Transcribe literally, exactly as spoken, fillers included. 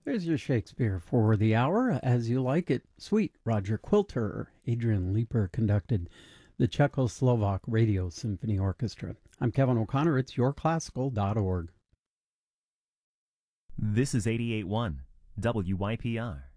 There's your Shakespeare for the hour, as you like it. Sweet Roger Quilter, Adrian Leeper conducted the Czechoslovak Radio Symphony Orchestra. I'm Kevin O'Connor. It's your classical dot org. This is eighty-eight point one W Y P R.